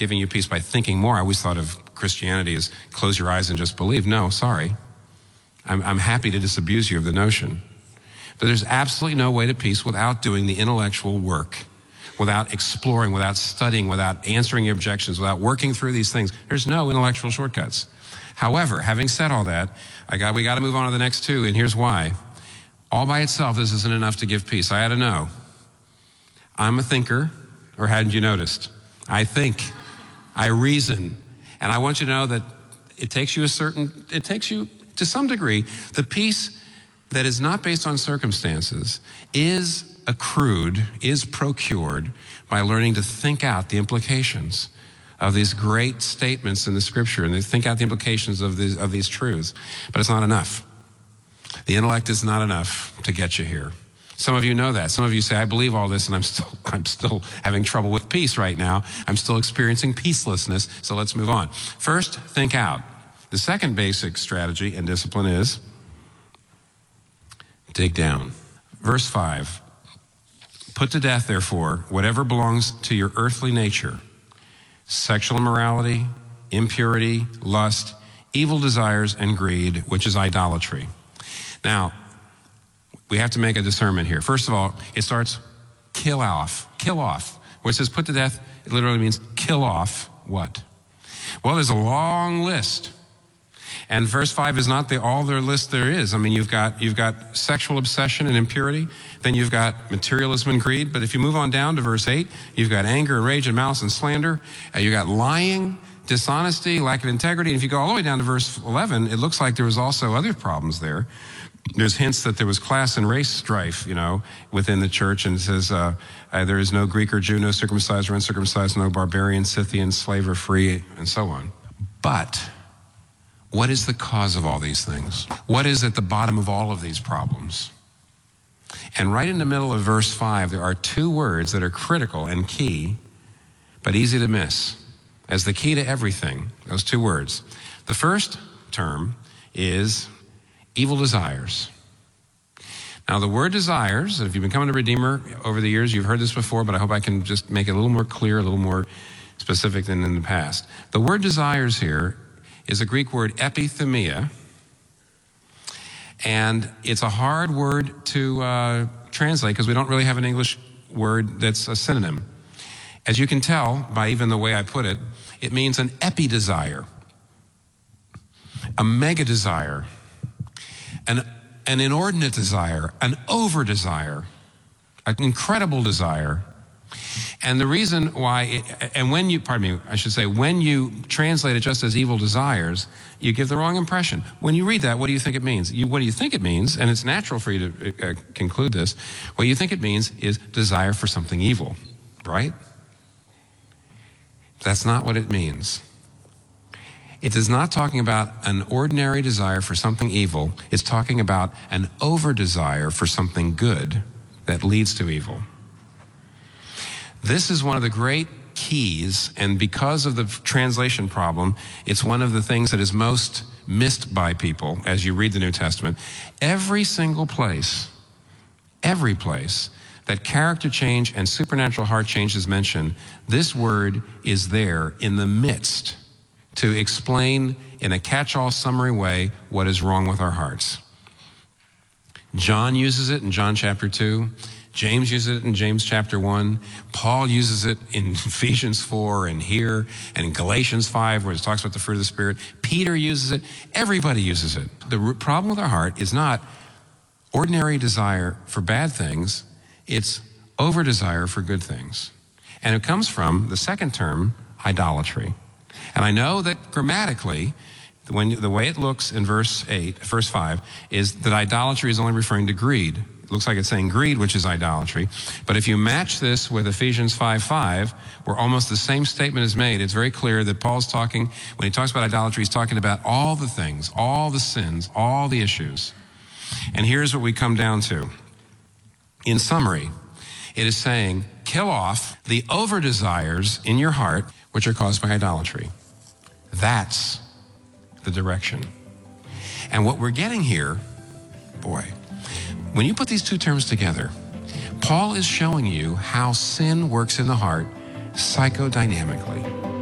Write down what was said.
giving you peace by thinking more. I always thought of Christianity as close your eyes and just believe. No, sorry. I'm happy to disabuse you of the notion. But there's absolutely no way to peace without doing the intellectual work, without exploring, without studying, without answering your objections, without working through these things. There's no intellectual shortcuts. However, having said all that, we got to move on to the next two, and here's why. All by itself, this isn't enough to give peace. I had to know. I'm a thinker, or hadn't you noticed? I think, I reason, and I want you to know that it takes you to some degree, the peace that is not based on circumstances is procured by learning to think out the implications of these great statements in the scripture and to think out the implications of these truths. But it's not enough. The intellect is not enough to get you here. Some of you know that. Some of you say, I believe all this and I'm still having trouble with peace right now. I'm still experiencing peacelessness. So let's move on. First, think out. The second basic strategy and discipline is dig down. Verse 5, put to death, therefore, whatever belongs to your earthly nature, sexual immorality, impurity, lust, evil desires, and greed, which is idolatry. Now, we have to make a discernment here. First of all, it starts kill off. Where it says put to death, it literally means kill off what? Well, there's a long list. And verse 5 is not all their list there is. I mean, you've got sexual obsession and impurity. Then you've got materialism and greed. But if you move on down to verse 8, you've got anger and rage and malice and slander. You've got lying, dishonesty, lack of integrity. And if you go all the way down to verse 11, it looks like there was also other problems there. There's hints that there was class and race strife, within the church. And it says there is no Greek or Jew, no circumcised or uncircumcised, no barbarian, Scythian, slave or free, and so on. But what is the cause of all these things? What is at the bottom of all of these problems? And right in the middle of verse 5, there are two words that are critical and key, but easy to miss as the key to everything, those two words. The first term is evil desires. Now, the word desires, if you've been coming to Redeemer over the years, you've heard this before, but I hope I can just make it a little more clear, a little more specific than in the past. The word desires here is a Greek word epithumia, and it's a hard word to translate because we don't really have an English word that's a synonym. As you can tell by even the way I put it, it means an epi-desire, a mega-desire, an inordinate desire, an over-desire, an incredible desire. And the reason why, when you translate it just as evil desires, you give the wrong impression. When you read that, what do you think it means? What do you think it means? And it's natural for you to conclude this. What you think it means is desire for something evil, right? That's not what it means. It is not talking about an ordinary desire for something evil. It's talking about an over-desire for something good that leads to evil. This is one of the great keys, and because of the translation problem, it's one of the things that is most missed by people as you read the New Testament. Every single place, that character change and supernatural heart change is mentioned, this word is there in the midst to explain in a catch-all summary way what is wrong with our hearts. John uses it in John chapter 2. James uses it in James chapter 1. Paul uses it in Ephesians 4 and here, and in Galatians 5 where it talks about the fruit of the Spirit. Peter uses it. Everybody uses it. The problem with our heart is not ordinary desire for bad things. It's over-desire for good things. And it comes from the second term, idolatry. And I know that grammatically, the way it looks in verse 5, is that idolatry is only referring to greed. It looks like it's saying greed, which is idolatry. But if you match this with Ephesians 5:5, where almost the same statement is made, it's very clear that Paul's talking, when he talks about idolatry, he's talking about all the things, all the sins, all the issues. And here's what we come down to. In summary, it is saying, kill off the over-desires in your heart, which are caused by idolatry. That's the direction. And what we're getting here, when you put these two terms together, Paul is showing you how sin works in the heart psychodynamically.